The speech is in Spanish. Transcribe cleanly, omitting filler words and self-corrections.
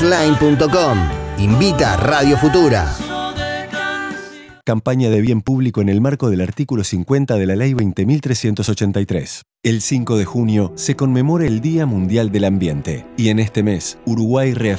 Gasline.com. Invita Radio Futura. Campaña de bien público en el marco del artículo 50 de la Ley 20.383. El 5 de junio se conmemora el Día Mundial del Ambiente y en este mes Uruguay reafirma